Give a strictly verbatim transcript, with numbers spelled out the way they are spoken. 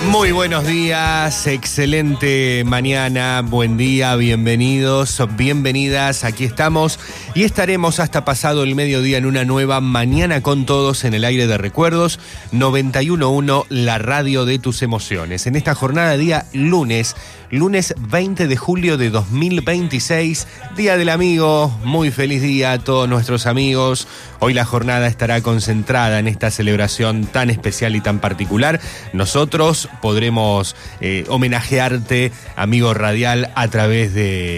Muy buenos días, excelente mañana, buen día, bienvenidos, bienvenidas, aquí estamos y estaremos hasta pasado el mediodía en una nueva Mañana con Todos en el aire de recuerdos, noventa y uno punto uno, la radio de tus emociones. En esta jornada día lunes, lunes veinte de julio de dos mil veintiséis, Día del Amigo, muy feliz día a todos nuestros amigos. Hoy la jornada estará concentrada en esta celebración tan especial y tan particular. Nosotros podremos eh, homenajearte, amigo radial, a través de